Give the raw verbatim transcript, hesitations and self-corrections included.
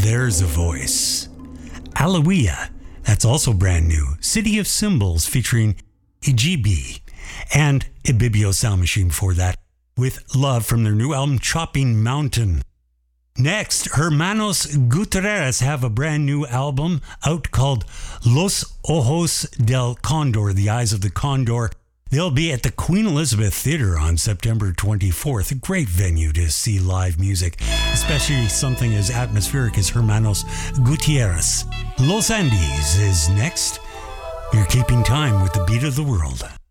There's a Voice. Aleluia, that's also brand new. City of Symbols featuring Ijibi. And Ibibio Sound Machine before that with Love from their new album Chopping Mountain. Next, Hermanos Gutierrez have a brand new album out called Los Ojos del Condor, The Eyes of the Condor. They'll be at the Queen Elizabeth Theatre on September twenty-fourth, a great venue to see live music, especially something as atmospheric as Hermanos Gutierrez. Los Andes is next. You're keeping time with the beat of the world.